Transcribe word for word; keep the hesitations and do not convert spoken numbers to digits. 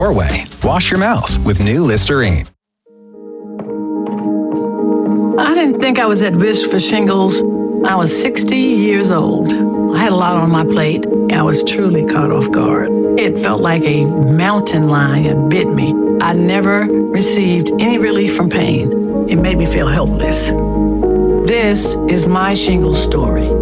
Your way. Wash your mouth with new Listerine. I didn't think I was at risk for shingles. I was sixty years old. I had a lot on my plate. I was truly caught off guard. It felt like a mountain lion had bit me. I never received any relief from pain. It made me feel helpless. This is my shingles story.